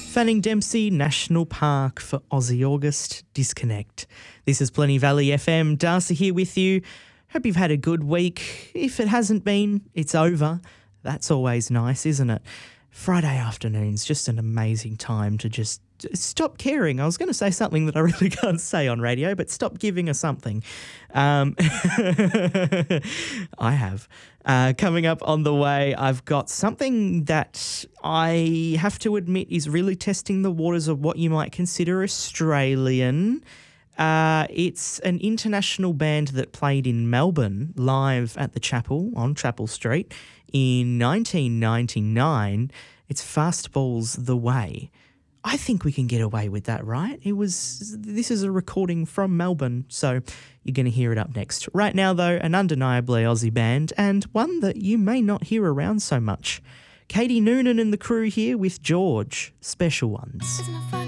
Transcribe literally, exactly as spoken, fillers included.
Fanning Dempsey National Park for Aussie August Disconnect. This is Plenty Valley F M. Darcy here with you. Hope you've had a good week. If it hasn't been, it's over. That's always nice, isn't it? Friday afternoon's just an amazing time to just stop caring. I was going to say something that I really can't say on radio, but stop giving us something. Um, I have. Uh, coming up on the way, I've got something that I have to admit is really testing the waters of what you might consider Australian. Uh, it's an international band that played in Melbourne live at the Chapel on Chapel Street in nineteen ninety-nine. It's Fastball's The Way. I think we can get away with that, right? It was. This is a recording from Melbourne, so you're going to hear it up next. Right now, though, an undeniably Aussie band, and one that you may not hear around so much. Katie Noonan and the crew here with George, Special Ones.